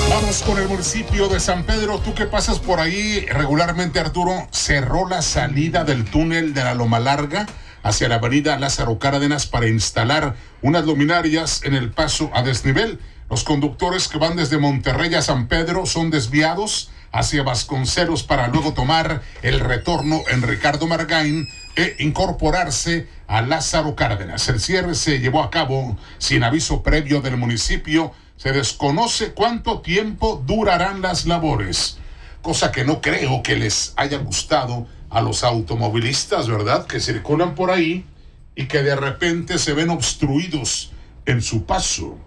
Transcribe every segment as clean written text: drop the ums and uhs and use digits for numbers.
Vamos con el municipio de San Pedro. Tú que pasas por ahí regularmente, Arturo, cerró la salida del túnel de la Loma Larga hacia la avenida Lázaro Cárdenas para instalar unas luminarias en el paso a desnivel. Los conductores que van desde Monterrey a San Pedro son desviados hacia Vasconcelos para luego tomar el retorno en Ricardo Margain e incorporarse a Lázaro Cárdenas. El cierre se llevó a cabo sin aviso previo del municipio. Se desconoce cuánto tiempo durarán las labores, cosa que no creo que les haya gustado a los automovilistas, ¿verdad?, que circulan por ahí y que de repente se ven obstruidos en su paso.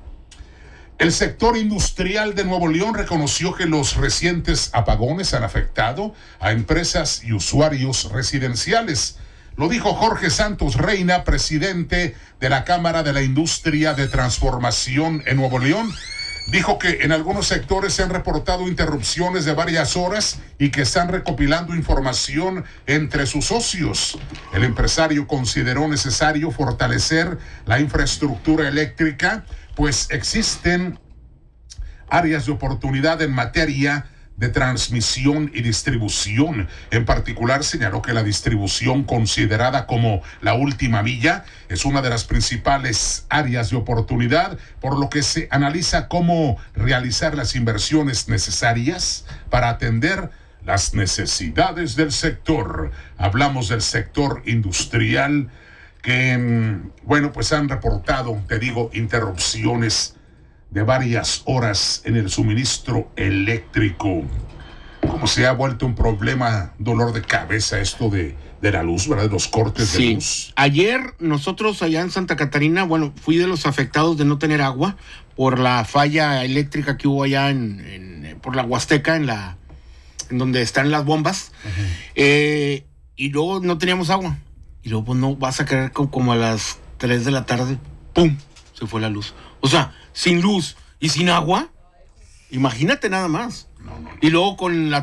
El sector industrial de Nuevo León reconoció que los recientes apagones han afectado a empresas y usuarios residenciales. Lo dijo Jorge Santos Reina, presidente de la Cámara de la Industria de Transformación en Nuevo León. Dijo que en algunos sectores se han reportado interrupciones de varias horas y que están recopilando información entre sus socios. El empresario consideró necesario fortalecer la infraestructura eléctrica, pues existen áreas de oportunidad en materia de transmisión y distribución. En particular, señaló que la distribución, considerada como la última milla, es una de las principales áreas de oportunidad, por lo que se analiza cómo realizar las inversiones necesarias para atender las necesidades del sector. Hablamos del sector industrial que, pues han reportado, te digo, interrupciones de varias horas en el suministro eléctrico. Como se ha vuelto un problema, dolor de cabeza esto de la luz, ¿verdad? Los cortes de luz. Ayer nosotros allá en Santa Catarina, fui de los afectados de no tener agua por la falla eléctrica que hubo allá por la Huasteca, en donde están las bombas. Uh-huh. Y luego no teníamos agua. Y luego, no vas a creer como a las 3 de la tarde, ¡pum!, se fue la luz. O sea, sin luz y sin agua, imagínate nada más. No. Y luego con la